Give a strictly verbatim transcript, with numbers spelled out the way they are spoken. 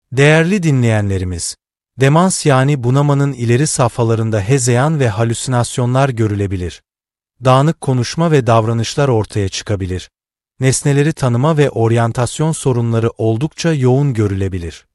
Değerli dinleyenlerimiz, demans yani bunamanın ileri safhalarında hezeyan ve halüsinasyonlar görülebilir. Dağınık konuşma ve davranışlar ortaya çıkabilir. Nesneleri tanıma ve oryantasyon sorunları oldukça yoğun görülebilir.